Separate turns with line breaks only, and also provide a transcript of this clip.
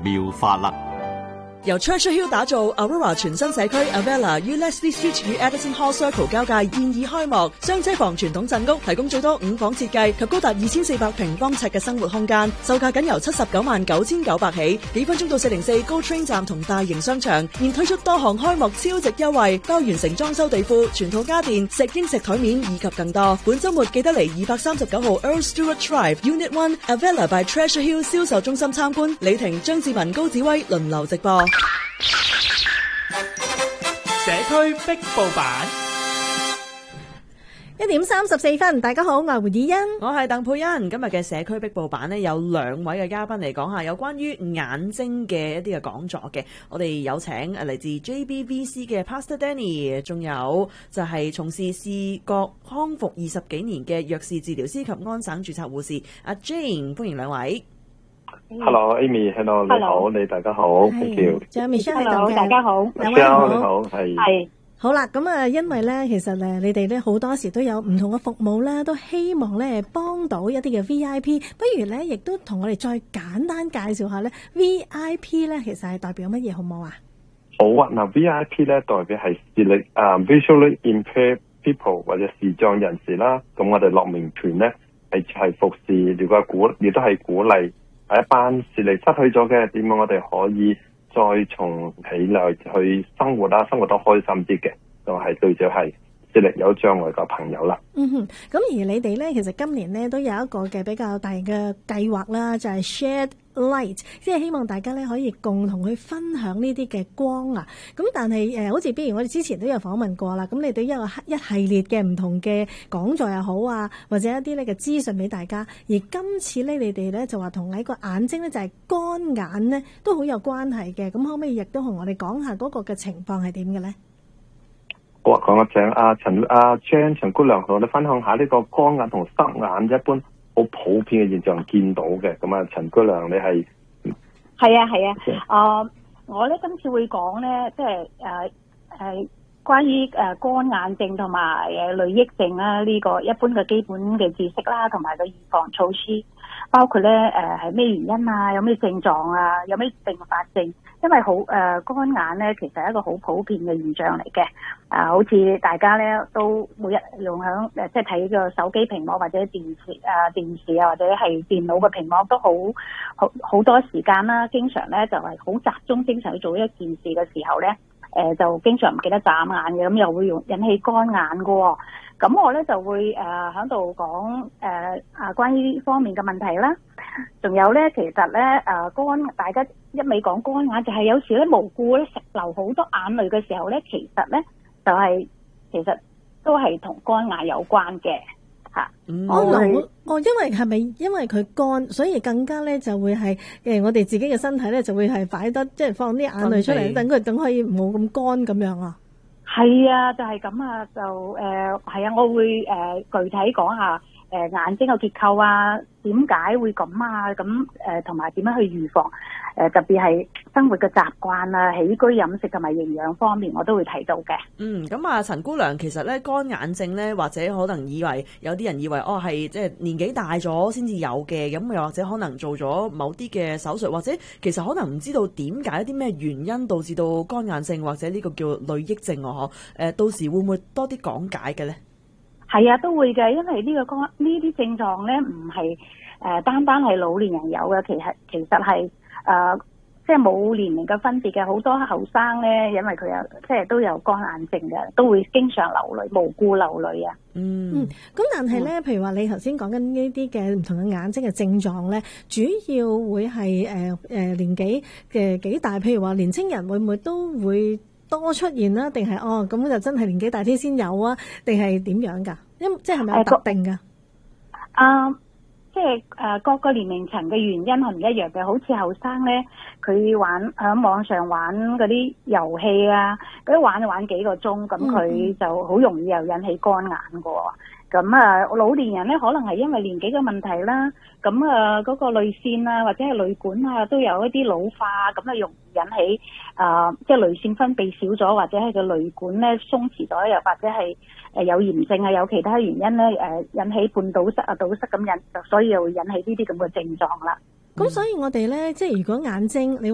妙法啦。
由 Treasure Hill 打造 Aurora 全新社區 Avella 於 Leslie Street 與 Edison Hall Circle 交界現已開幕，雙車房傳統鎮屋提供最多5房設計及高達2400平方尺嘅生活空間，售價僅由799900起，幾分鐘到404 GO Train 站同大型商場，現推出多項開幕超值優惠，包完成裝修地庫、全套家電、石英石台面以及更多。本週末記得嚟239號 Earl Stewart Drive Unit 1 Avella by Treasure Hill 銷售中心參觀，李婷、張志文、高子威輪流直播。
社區壁報版
1點34分，大家好，我係胡以欣，
我係鄧佩欣。今日嘅社區壁報版呢，有2位嘅嘉賓嚟講下有關於眼睛嘅一啲嘅講座嘅。我哋有請嚟自 JBVC 嘅 Pastor Danny， 仲有就係從事視覺康復20幾年嘅弱視治療師及安省註冊護士阿 Jane， 歡迎兩位。
Hello Amy，Hello 你好，你大家好 ，Thank you。
仲有
Michelle，大家好，
兩位好，
你好，係。
好啦，咁啊，因為咧，其實你哋咧好多時都有唔同嘅服務啦，都希望咧幫到一啲嘅 VIP， 不如咧亦都同我哋再簡單介紹下咧 VIP 咧，其實係代表乜嘢，好唔好啊？
好啊，嗱 VIP 咧代表係視力visually impaired people 或者視障人士啦，咁我哋樂明團咧係服侍，如果亦都係鼓勵一班視力失去咗嘅，點樣我哋可以再重起來去生活啦，生活得開心啲嘅，就係對象係視力有障礙嘅朋友啦。
咁而你哋咧，其實今年咧都有一個嘅比較大嘅計劃啦，就係 Shared Light， 即係希望大家咧可以共同去分享呢啲嘅光啊。咁但係好似比如我哋之前都有訪問過啦，咁你哋一系列嘅唔同嘅講座又好啊，或者一啲咧嘅資訊俾大家。而今次咧，你哋咧就話同喺個眼睛咧就係乾眼咧都好有關係嘅。咁可唔可以亦都同我哋講下嗰個嘅情況係點嘅咧？
好啊，講一請陳姑娘同我哋分享下呢個乾眼同濕眼一般好普遍嘅現象見到嘅。咁啊，陳姑娘你係？
係啊，我咧今次會講咧，即係關於乾眼症同埋淚液症啦，呢個一般嘅基本嘅知識啦，同埋個預防措施，包括咧係咩原因啊，有咩症狀啊，有咩併發症。因為乾眼咧，其實係一個好普遍嘅現象嚟嘅。好似大家咧都每日用響即係睇個手機屏幕或者電視啊，或者係電腦嘅屏幕都好多時間啦。經常咧就係好集中，經常去做一件事嘅時候咧，就經常唔記得眨眼嘅，咁又會引起乾眼嘅。咁我咧就會喺度講關於呢方面嘅問題啦。仲有咧，其實咧大家一味講乾眼，就係有時咧無故咧流好多眼淚嘅時候咧，其實咧就係其實都係同乾眼有關嘅嚇。
因為係咪因為佢乾，所以更加咧就會係我哋自己嘅身體咧就會係擺得即係放啲眼淚出嚟，等佢可以冇咁乾咁樣啊？
係啊，就係咁啊，就係啊，我會具體講下眼睛嘅結構啊，點解會咁啊，咁同埋點樣去預防，特別係生活嘅習慣啊、起居飲食同埋營養方面，我都會提到嘅。
咁啊，陳姑娘，其實咧乾眼症咧，或者可能有啲人以為係即係年紀大咗先至有嘅，咁又或者可能做咗某啲嘅手術，或者其實可能唔知道點解一啲咩原因導致到乾眼症或者呢個叫淚液症到時會唔會多啲講解嘅咧？
係啊，都會嘅，因為呢啲症狀咧唔係單係老年人有嘅，其實係即係冇年齡嘅分別嘅，好多後生咧，因為佢有即係都有乾眼症嘅，都會經常流淚，無故流淚啊。
咁但係咧，譬如話你頭先講緊呢啲嘅唔同嘅眼睛嘅症狀咧，主要會係年紀嘅幾大？譬如話年青人會唔會都會多出現啦？定係咁就真係年紀大啲先有啊？定係點樣㗎？即係咪有特定㗎？
即係各個年齡層嘅原因係唔一樣嘅。好似後生咧，佢喺網上玩嗰啲遊戲啊，嗰啲玩幾個鐘，咁佢就好容易又引起乾眼㗎。咁老年人咧，可能係因為年紀嘅問題啦，咁嗰個淚腺啊或者係淚管啊都有一啲老化，咁容易引起即係淚腺分泌少咗，或者係個淚管咧鬆弛咗，又或者係有炎症啊，有其他原因咧引起半堵塞啊堵塞咁所以又會引起呢啲咁嘅症狀啦。
咁所以我哋咧，即係如果眼睛你